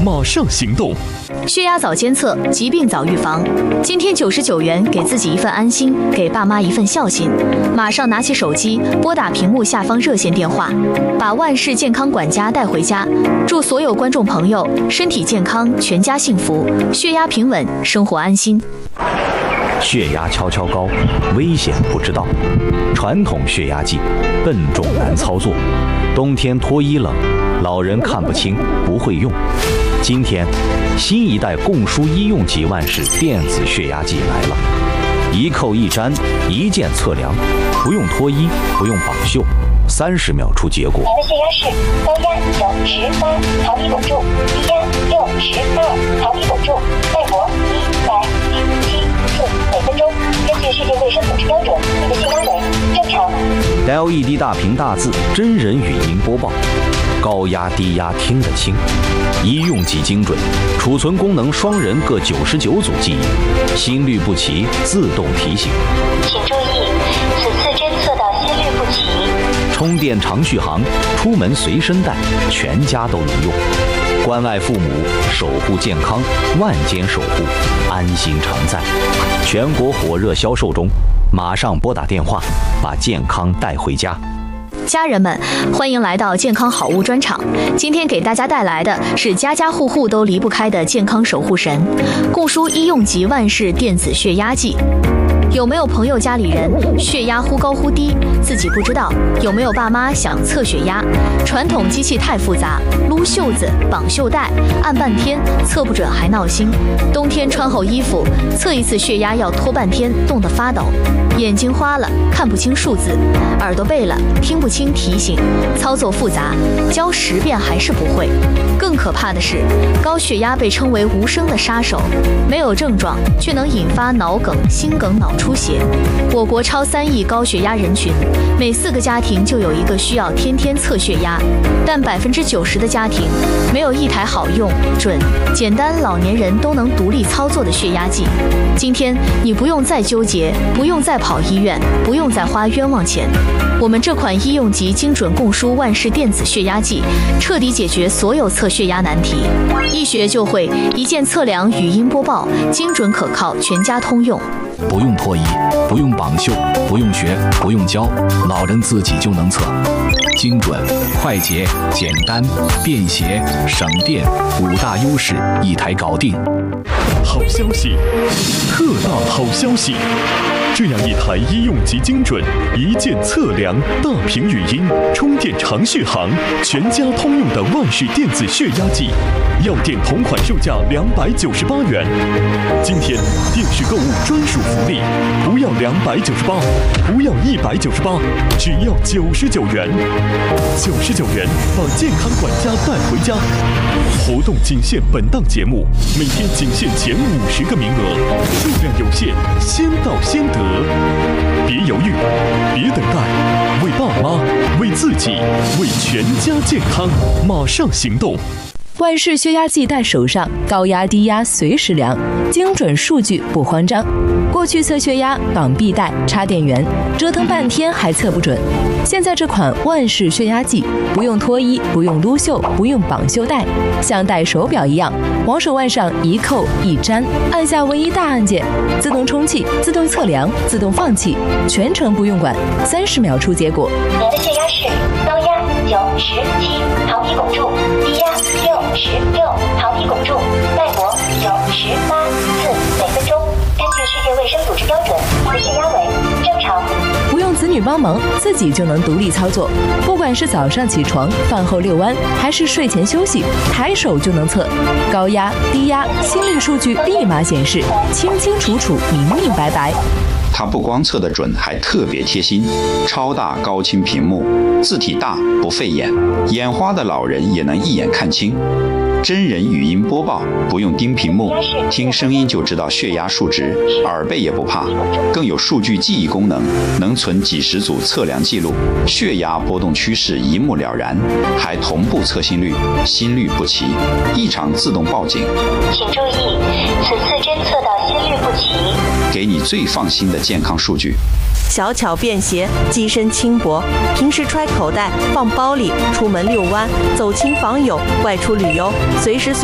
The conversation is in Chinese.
马上行动。 血压早监测，疾病早预防。今天99元，给自己一份安心，给爸妈一份孝心。马上拿起手机，拨打屏幕下方热线电话，把万氏健康管家带回家。祝所有观众朋友身体健康，全家幸福，血压平稳，生活安心。 血压悄悄高，危险不知道。传统血压计笨重难操作，冬天脱衣冷，老人看不清不会用。今天，新一代共舒医用级万氏电子血压计来了，一扣一粘，一键测量，不用脱衣，不用绑袖，30秒出结果。 您的血压是高压98毫米汞柱，低压62毫米汞柱，脉搏117.4每分钟。根据世界卫生组织标准，您的血压为正常。 LED 大屏大字，真人语音播报，高压低压听得清，医用级精准，储存功能双人各99组记忆，心律不齐自动提醒。 请注意，此次侦测到心律不齐。 充电长续航，出门随身带，全家都能用。关爱父母，守护健康，万间守护，安心常在。全国火热销售中，马上拨打电话，把健康带回家。 家人们，欢迎来到健康好物专场。今天给大家带来的是家家户户都离不开的健康守护神——共舒医用级万氏电子血压计。有没有朋友家里人血压忽高忽低，自己不知道？有没有爸妈想测血压？传统机器太复杂，撸袖子、绑袖带，按半天测不准还闹心。冬天穿厚衣服，测一次血压要拖半天，冻得发抖。眼睛花了，看不清数字；耳朵背了，听不清提醒。操作复杂，教10遍还是不会。更可怕的是，高血压被称为无声的杀手，没有症状却能引发脑梗、心梗、脑出血。我国超3亿高血压人群，每4个家庭就有一个需要天天测血压，但90%的家庭没有一台好用、准、简单、老年人都能独立操作的血压计。今天你不用再纠结，不用再跑医院，不用再花冤枉钱。我们这款医用级精准共舒万氏电子血压计，彻底解决所有测血压难题，一学就会，一键测量，语音播报，精准可靠，全家通用。 不用脱衣，不用绑袖，不用学，不用教，老人自己就能测。精准、快捷、简单、便携、省电，5大优势一台搞定。 好消息，特大好消息！这样一台医用级精准、一键测量、大屏语音、充电长续航、全家通用的万氏电子血压计，药店同款售价298元。今天电视购物专属福利，不要298，不要198，只要99元。99元把健康管家带回家。活动仅限本档节目，每天仅限前50个名额，数量有限，先到先得。别犹豫，别等待，为爸妈，为自己，为全家健康，马上行动！ 万氏血压计带手上，高压低压随时量，精准数据不慌张。过去测血压绑臂带、插电源，折腾半天还测不准。现在这款万氏血压计，不用脱衣，不用撸袖，不用绑袖带，像戴手表一样，往手腕上一扣一粘，按下唯一大按键，自动充气、自动测量、自动放气，全程不用管，30秒出结果。 您的血压是高压97毫米汞柱，低压66毫米汞柱，脉搏98次每分钟。根据世界卫生组织标准，您的血压为正常。 不用子女帮忙，自己就能独立操作。不管是早上起床、饭后遛弯，还是睡前休息，抬手就能测。高压、低压、心率数据立马显示，清清楚楚、明明白白。 它不光测得准，还特别贴心，超大高清屏幕，字体大不费眼，眼花的老人也能一眼看清。真人语音播报，不用盯屏幕，听声音就知道血压数值，耳背也不怕，更有数据记忆功能，能存几十组测量记录，血压波动趋势一目了然，还同步测心率，心律不齐，异常自动报警。 请注意，此次侦测到心律不齐， 给你最放心的健康数据。 小巧便携，机身轻薄，平时揣口袋、放包里，出门遛弯、走亲访友、外出旅游，随时